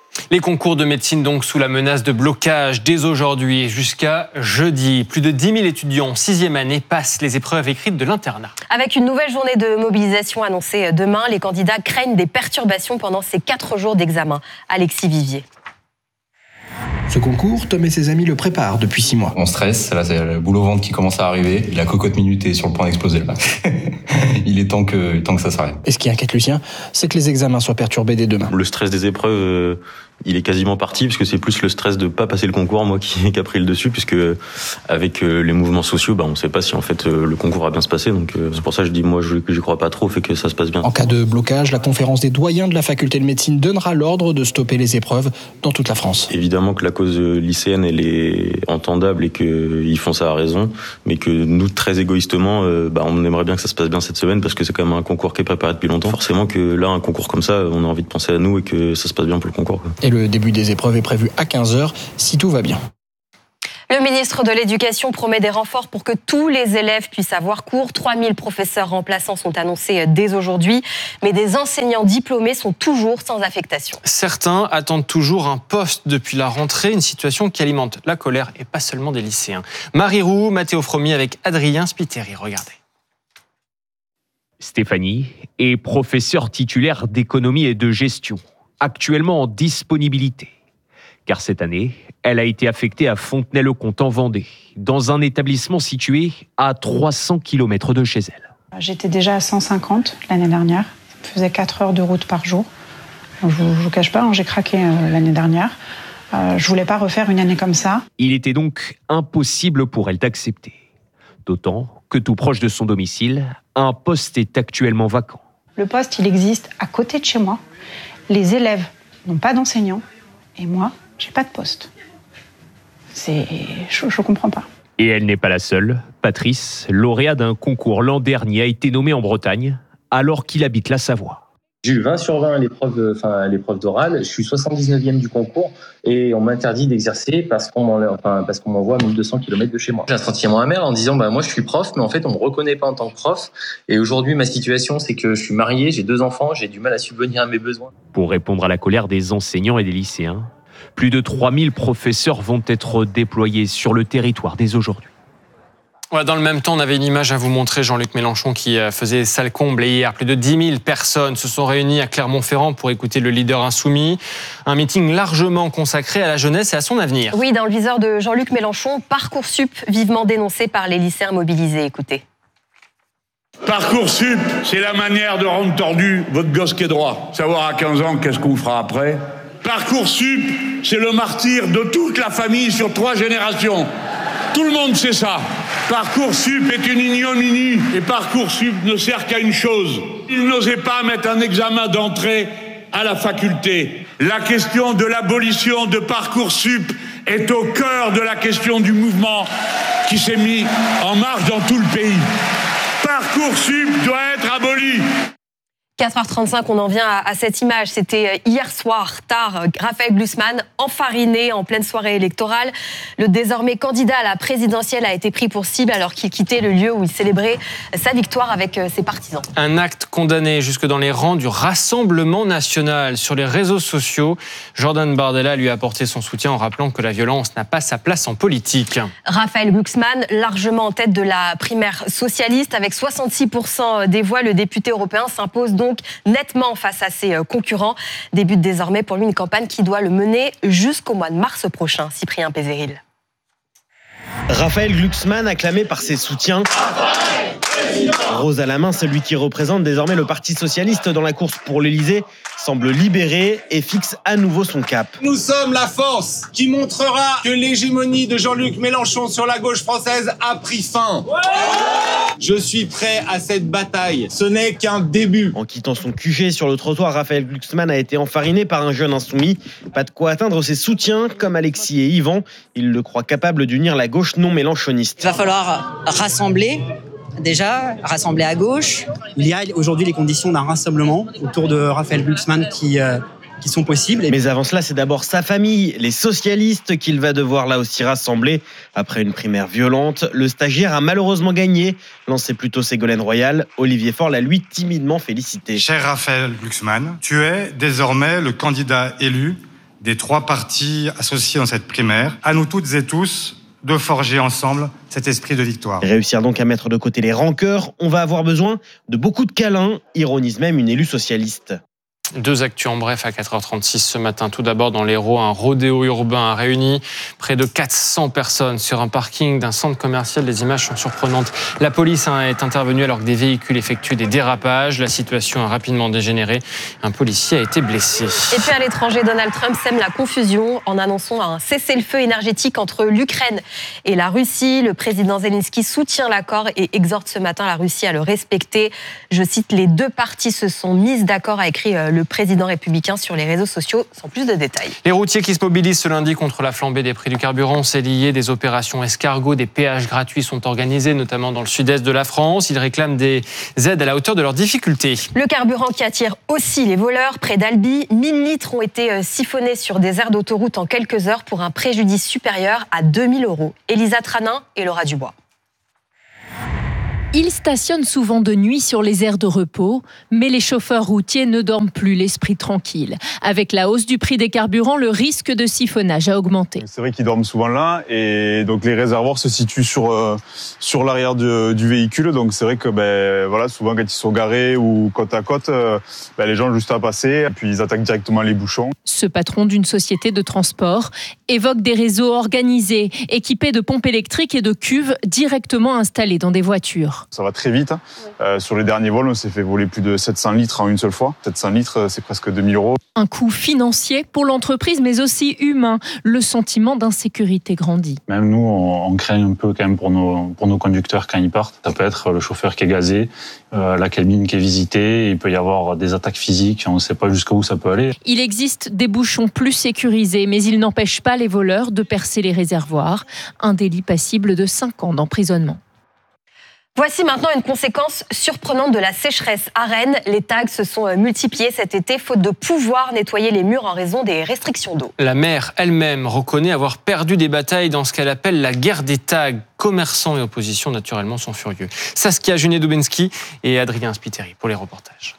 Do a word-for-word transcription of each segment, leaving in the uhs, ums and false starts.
Les concours de médecine donc sous la menace de blocage dès aujourd'hui jusqu'à jeudi. Plus de dix mille étudiants en sixième année passent les épreuves écrites de l'internat. Avec une nouvelle journée de mobilisation annoncée demain, les candidats craignent des perturbations pendant ces quatre jours d'examen. Alexis Vivier. Ce concours, Tom et ses amis le préparent depuis six mois. On stresse, là c'est le boule au ventre qui commence à arriver. La cocotte minute est sur le point d'exploser là. Il est temps que, temps que ça s'arrête. Et ce qui inquiète Lucien, c'est que les examens soient perturbés dès demain. Le stress des épreuves, euh, il est quasiment parti, parce que c'est plus le stress de pas passer le concours, moi, qui, qui a pris le dessus, puisque avec euh, les mouvements sociaux, bah, on sait pas si en fait euh, le concours va bien se passer. Donc euh, c'est pour ça que je dis, moi, je j'y crois pas trop, fait que ça se passe bien. En cas de blocage, la conférence des doyens de la faculté de médecine donnera l'ordre de stopper les épreuves dans toute la France. Évidemment que la cause lycéenne, elle est entendable et qu'ils font ça à raison, mais que nous, très égoïstement, euh, bah, on aimerait bien que ça se passe bien cette semaine, parce que c'est quand même un concours qui est préparé depuis longtemps. Forcément que là, un concours comme ça, on a envie de penser à nous et que ça se passe bien pour le concours, quoi. Et le début des épreuves est prévu à quinze heures, si tout va bien. Le ministre de l'Éducation promet des renforts pour que tous les élèves puissent avoir cours. trois mille professeurs remplaçants sont annoncés dès aujourd'hui, mais des enseignants diplômés sont toujours sans affectation. Certains attendent toujours un poste depuis la rentrée, une situation qui alimente la colère et pas seulement des lycéens. Marie Roux, Mathéo Fromy avec Adrien Spiteri, regardez. Stéphanie est professeure titulaire d'économie et de gestion, actuellement en disponibilité. Car cette année, elle a été affectée à Fontenay-le-Comte en Vendée, dans un établissement situé à trois cents kilomètres de chez elle. J'étais déjà à cent cinquante l'année dernière, je faisais quatre heures de route par jour. Je ne vous cache pas, j'ai craqué l'année dernière. Euh, je ne voulais pas refaire une année comme ça. Il était donc impossible pour elle d'accepter. D'autant que tout proche de son domicile, un poste est actuellement vacant. Le poste, il existe à côté de chez moi. Les élèves n'ont pas d'enseignants et moi, j'ai pas de poste. C'est... Je ne comprends pas. Et elle n'est pas la seule. Patrice, lauréat d'un concours l'an dernier, a été nommé en Bretagne alors qu'il habite la Savoie. J'ai eu vingt sur vingt à l'épreuve, enfin, à l'épreuve d'oral. Je suis soixante-dix-neuvième du concours et on m'interdit d'exercer parce qu'on, m'en, enfin, parce qu'on m'envoie à mille deux cents kilomètres de chez moi. J'ai un sentiment amer en disant bah, moi je suis prof, mais en fait on me reconnaît pas en tant que prof. Et aujourd'hui ma situation c'est que je suis marié, j'ai deux enfants, j'ai du mal à subvenir à mes besoins. Pour répondre à la colère des enseignants et des lycéens, plus de trois mille professeurs vont être déployés sur le territoire dès aujourd'hui. Ouais, dans le même temps, on avait une image à vous montrer, Jean-Luc Mélenchon, qui faisait salle comble. Et hier, plus de dix mille personnes se sont réunies à Clermont-Ferrand pour écouter le leader insoumis. Un meeting largement consacré à la jeunesse et à son avenir. Oui, dans le viseur de Jean-Luc Mélenchon, Parcoursup vivement dénoncé par les lycéens mobilisés. Écoutez. Parcoursup, c'est la manière de rendre tordu votre gosse qui est droit. Savoir à quinze ans qu'est-ce qu'on fera après. Parcoursup, c'est le martyr de toute la famille sur trois générations. Tout le monde sait ça. Parcoursup est une ignominie et Parcoursup ne sert qu'à une chose. Il n'osait pas mettre un examen d'entrée à la faculté. La question de l'abolition de Parcoursup est au cœur de la question du mouvement qui s'est mis en marche dans tout le pays. Parcoursup doit être aboli. quatre heures trente-cinq, on en vient à cette image. C'était hier soir, tard, Raphaël Glucksmann, enfariné en pleine soirée électorale. Le désormais candidat à la présidentielle a été pris pour cible alors qu'il quittait le lieu où il célébrait sa victoire avec ses partisans. Un acte condamné jusque dans les rangs du Rassemblement national. Sur les réseaux sociaux, Jordan Bardella lui a apporté son soutien en rappelant que la violence n'a pas sa place en politique. Raphaël Glucksmann, largement en tête de la primaire socialiste, avec soixante-six pour cent des voix, le député européen s'impose donc nettement face à ses concurrents. Débute désormais pour lui une campagne qui doit le mener jusqu'au mois de mars prochain. Cyprien Pézéril. Raphaël Glucksmann, acclamé par ses soutiens. Rose à la main, celui qui représente désormais le Parti socialiste dans la course pour l'Élysée, semble libéré et fixe à nouveau son cap. Nous sommes la force qui montrera que l'hégémonie de Jean-Luc Mélenchon sur la gauche française a pris fin. Ouais. Je suis prêt à cette bataille. Ce n'est qu'un début. En quittant son Q G sur le trottoir, Raphaël Glucksmann a été enfariné par un jeune insoumis. Pas de quoi atteindre ses soutiens, comme Alexis et Yvan. Il le croit capable d'unir la gauche non mélenchoniste. Il va falloir rassembler. Déjà, rassembler à gauche. Il y a aujourd'hui les conditions d'un rassemblement autour de Raphaël Glucksmann qui, euh, qui sont possibles. Mais avant cela, c'est d'abord sa famille, les socialistes, qu'il va devoir là aussi rassembler. Après une primaire violente, le stagiaire a malheureusement gagné. Lancé plutôt Ségolène Royal, Olivier Faure l'a lui timidement félicité. Cher Raphaël Glucksmann, tu es désormais le candidat élu des trois partis associés dans cette primaire. À nous toutes et tous de forger ensemble cet esprit de victoire. Réussir donc à mettre de côté les rancœurs, on va avoir besoin de beaucoup de câlins, ironise même une élue socialiste. Deux actus en bref à quatre heures trente-six ce matin. Tout d'abord dans l'Hérault, un rodéo urbain a réuni près de quatre cents personnes sur un parking d'un centre commercial. Les images sont surprenantes. La police est intervenue alors que des véhicules effectuaient des dérapages. La situation a rapidement dégénéré. Un policier a été blessé. Et puis à l'étranger, Donald Trump sème la confusion en annonçant un cessez-le-feu énergétique entre l'Ukraine et la Russie. Le président Zelensky soutient l'accord et exhorte ce matin la Russie à le respecter. Je cite, les deux parties se sont mises d'accord, a écrit le Le président républicain sur les réseaux sociaux, sans plus de détails. Les routiers qui se mobilisent ce lundi contre la flambée des prix du carburant, c'est lié. Des opérations escargots, des péages gratuits sont organisés, notamment dans le sud-est de la France. Ils réclament des aides à la hauteur de leurs difficultés. Le carburant qui attire aussi les voleurs. Près d'Albi, mille litres ont été siphonnés sur des aires d'autoroute en quelques heures pour un préjudice supérieur à deux mille euros. Élisa Tranin et Laura Dubois. Ils stationnent souvent de nuit sur les aires de repos, mais les chauffeurs routiers ne dorment plus l'esprit tranquille. Avec la hausse du prix des carburants, le risque de siphonnage a augmenté. C'est vrai qu'ils dorment souvent là, et donc les réservoirs se situent sur euh, sur l'arrière de, du véhicule. Donc c'est vrai que ben voilà, souvent quand ils sont garés ou côte à côte, euh, ben, les gens ont juste à passer, et puis ils attaquent directement les bouchons. Ce patron d'une société de transport évoque des réseaux organisés, équipés de pompes électriques et de cuves directement installées dans des voitures. Ça va très vite. Euh, sur les derniers vols, on s'est fait voler plus de sept cents litres en une seule fois. sept cents litres, c'est presque deux mille euros. Un coût financier pour l'entreprise, mais aussi humain. Le sentiment d'insécurité grandit. Même nous, on craint un peu quand même pour nos, pour nos conducteurs quand ils partent. Ça peut être le chauffeur qui est gazé, euh, la cabine qui est visitée. Il peut y avoir des attaques physiques. On ne sait pas jusqu'où ça peut aller. Il existe des bouchons plus sécurisés, mais ils n'empêchent pas les voleurs de percer les réservoirs. Un délit passible de cinq ans d'emprisonnement. Voici maintenant une conséquence surprenante de la sécheresse à Rennes. Les tags se sont multipliés cet été, faute de pouvoir nettoyer les murs en raison des restrictions d'eau. La maire elle-même reconnaît avoir perdu des batailles dans ce qu'elle appelle la guerre des tags. Commerçants et opposition, naturellement, sont furieux. Saskia Junet-Dubensky et Adrien Spiteri pour les reportages.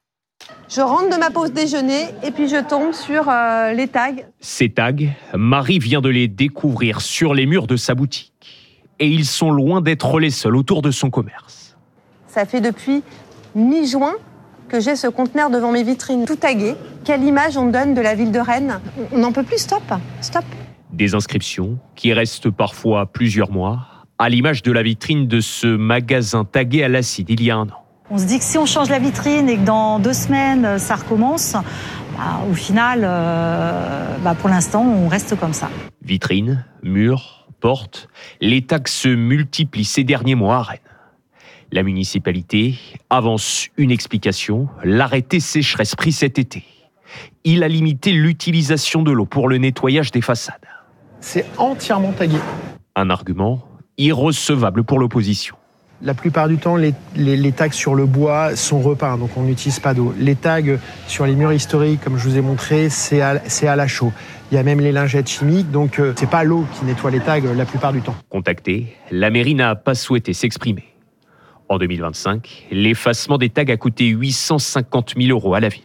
Je rentre de ma pause déjeuner et puis je tombe sur euh, les tags. Ces tags, Marie vient de les découvrir sur les murs de sa boutique. Et ils sont loin d'être les seuls autour de son commerce. Ça fait depuis mi-juin que j'ai ce conteneur devant mes vitrines, tout tagué. Quelle image on donne de la ville de Rennes? On n'en peut plus, stop, stop. Des inscriptions qui restent parfois plusieurs mois, à l'image de la vitrine de ce magasin tagué à l'acide il y a un an. On se dit que si on change la vitrine et que dans deux semaines, ça recommence, bah, au final, euh, bah, pour l'instant, on reste comme ça. Vitrine, mur, porte, les tags se multiplient ces derniers mois à Rennes. La municipalité avance une explication, l'arrêté sécheresse pris cet été. Il a limité l'utilisation de l'eau pour le nettoyage des façades. C'est entièrement tagué. Un argument irrecevable pour l'opposition. La plupart du temps, les, les, les tags sur le bois sont repeints, donc on n'utilise pas d'eau. Les tags sur les murs historiques, comme je vous ai montré, c'est à, c'est à la chaux. Il y a même les lingettes chimiques, donc euh, c'est pas l'eau qui nettoie les tags la plupart du temps. Contactée, la mairie n'a pas souhaité s'exprimer. En deux mille vingt-cinq, l'effacement des tags a coûté huit cent cinquante mille euros à la ville.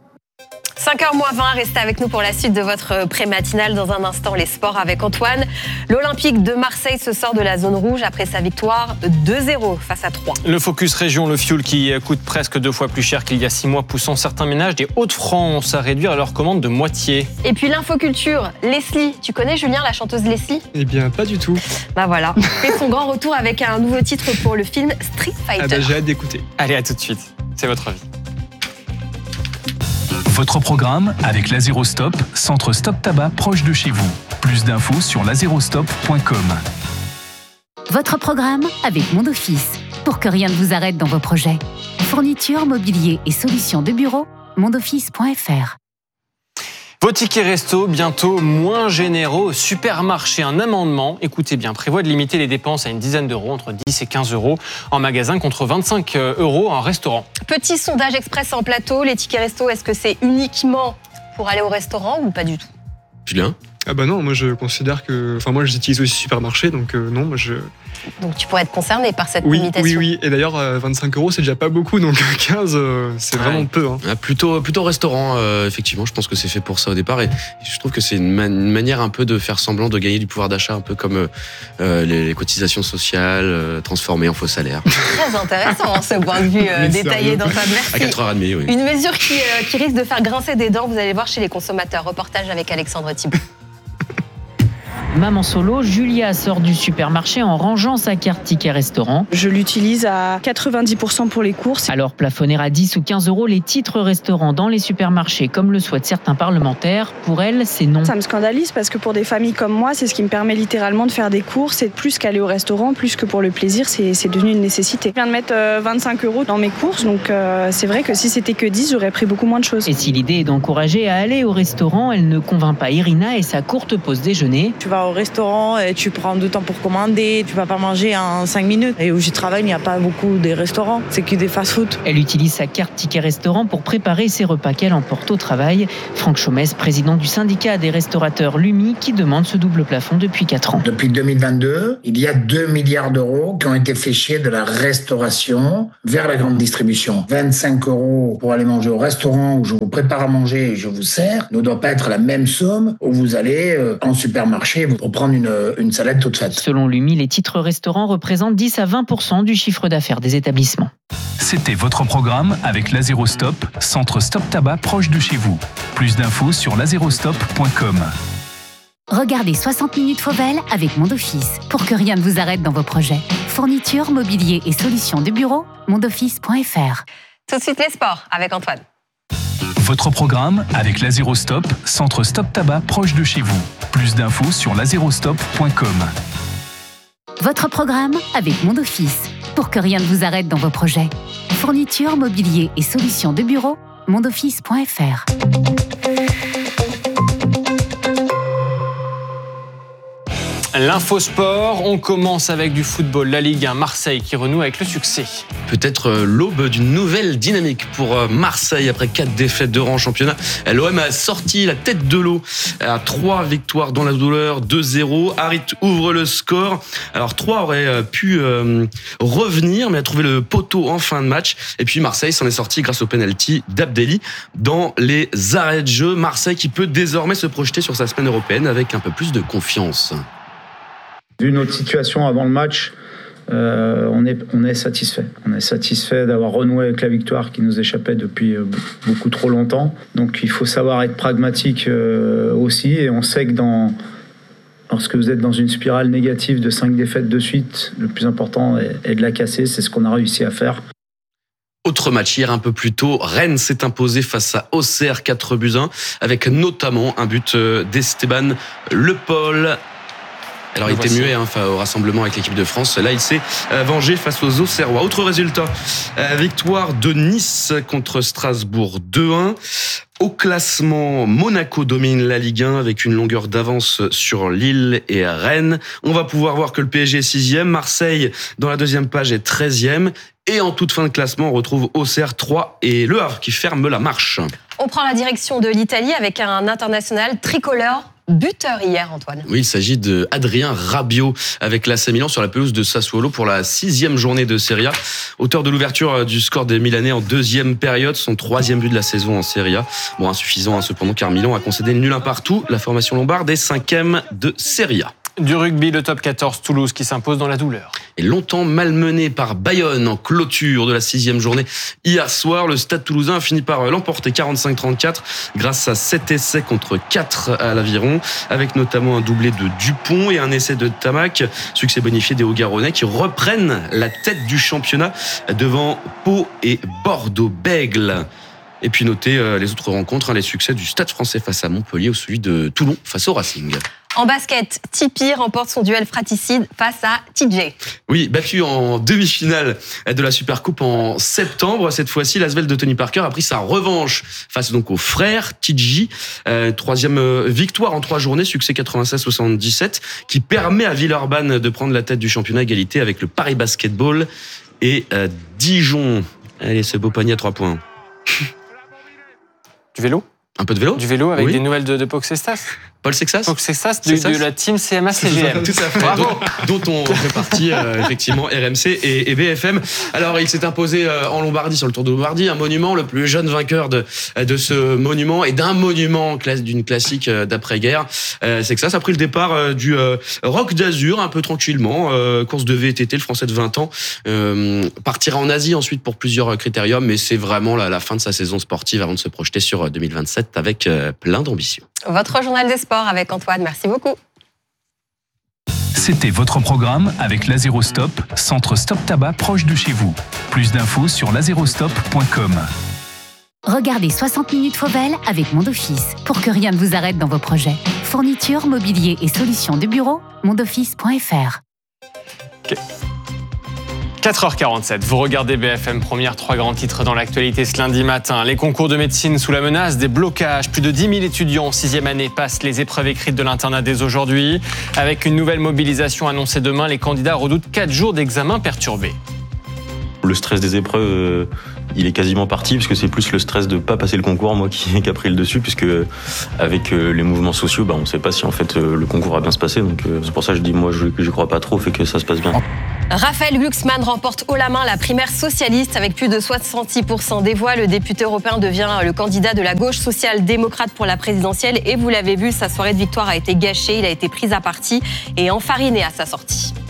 cinq heures moins vingt, restez avec nous pour la suite de votre pré-matinale. Dans un instant, les sports avec Antoine. L'Olympique de Marseille se sort de la zone rouge après sa victoire deux zéro face à Troyes. Le Focus Région, le fioul qui coûte presque deux fois plus cher qu'il y a six mois, poussant certains ménages des Hauts-de-France à réduire leur commande de moitié. Et puis l'infoculture, Leslie. Tu connais Julien, la chanteuse Leslie? Eh bien, pas du tout. Bah voilà, fait son grand retour avec un nouveau titre pour le film Street Fighter. Ah bah, j'ai hâte d'écouter. Allez, à tout de suite. C'est votre avis. Votre programme avec l'Azérostop, centre Stop Tabac proche de chez vous. Plus d'infos sur lazérostop point com. Votre programme avec Monde Office, pour que rien ne vous arrête dans vos projets. Fourniture, mobilier et solutions de bureau, mondoffice point f r. Vos tickets resto, bientôt moins généreux au supermarché. Un amendement, écoutez bien, prévoit de limiter les dépenses à une dizaine d'euros, entre dix et quinze euros en magasin, contre vingt-cinq euros en restaurant. Petit sondage express en plateau, les tickets resto, est-ce que c'est uniquement pour aller au restaurant ou pas du tout? Julien ? Ah bah non, moi je considère que... Enfin moi j'utilise aussi Supermarché, donc euh, non, moi je... Donc tu pourrais être concerné par cette oui, limitation. Oui, oui, et d'ailleurs euh, vingt-cinq euros c'est déjà pas beaucoup, donc quinze euh, c'est ouais. vraiment peu. Hein. Ah, plutôt, plutôt restaurant, euh, effectivement, je pense que c'est fait pour ça au départ, et je trouve que c'est une, man- une manière un peu de faire semblant de gagner du pouvoir d'achat, un peu comme euh, les, les cotisations sociales euh, transformées en faux salaires. Très intéressant ce point de vue euh, détaillé dans ta merci. À quatre heures trente, oui. Une mesure qui, euh, qui risque de faire grincer des dents, vous allez voir chez les consommateurs. Reportage avec Alexandre Thibault. Maman solo, Julia sort du supermarché en rangeant sa carte ticket restaurant. Je l'utilise à quatre-vingt-dix pour cent pour les courses. Alors plafonner à dix ou quinze euros les titres restaurants dans les supermarchés, comme le souhaitent certains parlementaires, pour elle, c'est non. Ça me scandalise parce que pour des familles comme moi, c'est ce qui me permet littéralement de faire des courses et de plus qu'aller au restaurant, plus que pour le plaisir, c'est, c'est devenu une nécessité. Je viens de mettre euh, vingt-cinq euros dans mes courses, donc euh, c'est vrai que si c'était que dix, j'aurais pris beaucoup moins de choses. Et si l'idée est d'encourager à aller au restaurant, elle ne convainc pas Irina et sa courte pause déjeuner. Tu vas au restaurant et tu prends du temps pour commander, tu vas pas manger en cinq minutes. Et où je travaille, il n'y a pas beaucoup de restaurants, c'est que des fast-food. Elle utilise sa carte ticket restaurant pour préparer ses repas qu'elle emporte au travail. Franck Chaumès, président du syndicat des restaurateurs Lumi, qui demande ce double plafond depuis quatre ans. Depuis deux mille vingt-deux, il y a deux milliards d'euros qui ont été fléchés de la restauration vers la grande distribution. vingt-cinq euros pour aller manger au restaurant où je vous prépare à manger et je vous sers ne doit pas être la même somme où vous allez en supermarché pour prendre une, une salade toute faite. Selon Lumi, les titres restaurants représentent dix à vingt pour cent du chiffre d'affaires des établissements. C'était votre programme avec Lazérostop, centre Stop Tabac proche de chez vous. Plus d'infos sur lazérostop point com. Regardez soixante minutes Fauvel avec Mondoffice pour que rien ne vous arrête dans vos projets. Fourniture, mobilier et solutions de bureau, mondoffice point f r. Tout de suite les sports avec Antoine. Votre programme avec Lazérostop, centre Stop Tabac proche de chez vous. Plus d'infos sur lazérostop point com. Votre programme avec Mondoffice pour que rien ne vous arrête dans vos projets. Fourniture, mobilier et solutions de bureau, mondoffice point f r. L'infosport, on commence avec du football. La Ligue un, Marseille qui renoue avec le succès. Peut-être l'aube d'une nouvelle dynamique pour Marseille après quatre défaites de rang en championnat. L'O M a sorti la tête de l'eau à trois victoires dans la douleur, deux zéro. Harit ouvre le score. Alors trois aurait pu euh, revenir, mais a trouvé le poteau en fin de match. Et puis Marseille s'en est sorti grâce au penalty d'Abdelli dans les arrêts de jeu. Marseille qui peut désormais se projeter sur sa semaine européenne avec un peu plus de confiance. Vu notre situation avant le match, euh, on est, on est satisfait. On est satisfait d'avoir renoué avec la victoire qui nous échappait depuis beaucoup trop longtemps. Donc il faut savoir être pragmatique euh, aussi. Et on sait que dans, lorsque vous êtes dans une spirale négative de cinq défaites de suite, le plus important est, est de la casser. C'est ce qu'on a réussi à faire. Autre match hier un peu plus tôt, Rennes s'est imposé face à Auxerre quatre buts à un, avec notamment un but d'Esteban Le Paul. Alors il était muet hein, au rassemblement avec l'équipe de France. Là il s'est vengé face aux Auxerrois. Autre résultat, victoire de Nice contre Strasbourg deux un. Au classement, Monaco domine la Ligue un avec une longueur d'avance sur Lille et Rennes. On va pouvoir voir que le P S G est sixième, Marseille dans la deuxième page est treizième. Et en toute fin de classement, on retrouve Auxerre trois et Le Havre qui ferme la marche. On prend la direction de l'Italie avec un international tricolore. Buteur hier, Antoine. Oui, il s'agit de Adrien Rabiot avec l'A C Milan sur la pelouse de Sassuolo pour la sixième journée de Serie A. Auteur de l'ouverture du score des Milanais en deuxième période, son troisième but de la saison en Serie A. Bon, insuffisant hein, cependant car Milan a concédé le nul un partout. La formation lombarde est cinquième de Serie A. Du rugby, le top quatorze, Toulouse qui s'impose dans la douleur. Et longtemps malmené par Bayonne en clôture de la sixième journée hier soir, le Stade Toulousain a fini par l'emporter quarante-cinq trente-quatre grâce à sept essais contre quatre à l'Aviron, avec notamment un doublé de Dupont et un essai de Tamac. Succès bonifié des Hauts-Garonnais qui reprennent la tête du championnat devant Pau et Bordeaux-Bègles. Et puis notez les autres rencontres, les succès du Stade Français face à Montpellier ou celui de Toulon face au Racing. En basket, Tipeee remporte son duel fratricide face à T J. Oui, battu en demi-finale de la Supercoupe en septembre. Cette fois-ci, l'Asvel de Tony Parker a pris sa revanche face donc aux frères T J. Euh, troisième victoire en trois journées, succès quatre-vingt-seize soixante-dix-sept, qui permet à Villeurbanne de prendre la tête du championnat égalité avec le Paris Basketball et euh, Dijon. Allez, ce beau panier à trois points. Du vélo ? Un peu de vélo ? Du vélo avec oui. des nouvelles de, de Poxestas ? Paul Sexas Paul Sexas de, de la team C M A C G M. Tout à fait. Bravo. Dont, dont on fait partie, euh, effectivement, R M C et, et B F M. Alors, il s'est imposé euh, en Lombardie, sur le Tour de Lombardie, un monument, le plus jeune vainqueur de, de ce monument et d'un monument d'une classique d'après-guerre. Euh, Sexas a pris le départ euh, du euh, Roc d'Azur, un peu tranquillement. Euh, course de V T T, le Français de vingt ans. Euh, partira en Asie ensuite pour plusieurs critériums, mais c'est vraiment la, la fin de sa saison sportive avant de se projeter sur deux mille vingt-sept avec euh, plein d'ambition. Votre journal des sports avec Antoine, merci beaucoup. C'était votre programme avec Lazerostop, centre Stop Tabac proche de chez vous. Plus d'infos sur lazerostop point com. Regardez soixante minutes Fauvel avec Mondoffice pour que rien ne vous arrête dans vos projets. Fourniture, mobilier et solutions de bureau, mondoffice point f r. quatre heures quarante-sept, vous regardez B F M Première, trois grands titres dans l'actualité ce lundi matin. Les concours de médecine sous la menace des blocages. Plus de dix mille étudiants en sixième année passent les épreuves écrites de l'internat dès aujourd'hui. Avec une nouvelle mobilisation annoncée demain, les candidats redoutent quatre jours d'examen perturbés. Le stress des épreuves, euh, il est quasiment parti, parce que c'est plus le stress de ne pas passer le concours, moi, qui, qui a pris le dessus, puisque avec euh, les mouvements sociaux, bah, on ne sait pas si en fait euh, le concours va bien se passer. Donc euh, c'est pour ça que je dis, moi, je ne crois pas trop, fait que ça se passe bien. Raphaël Glucksmann remporte haut la main la primaire socialiste avec plus de soixante-six pour cent des voix. Le député européen devient le candidat de la gauche social-démocrate pour la présidentielle. Et vous l'avez vu, sa soirée de victoire a été gâchée. Il a été pris à partie et enfariné à sa sortie.